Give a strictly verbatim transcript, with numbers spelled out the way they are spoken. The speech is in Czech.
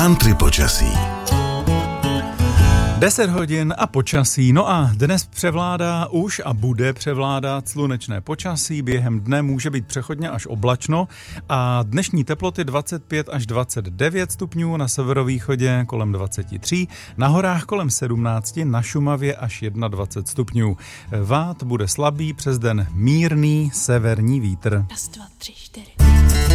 Country počasí. deset hodin a počasí. No a dnes převládá už a bude převládat slunečné počasí. Během dne může být přechodně až oblačno a dnešní teploty dvacet pět až dvacet devět stupňů, na severovýchodě kolem dvacet tři, na horách kolem sedmnáct, na Šumavě až dvacet jedna stupňů. Vát bude slabý, přes den mírný severní vítr. Raz, dva, tři, čtyři.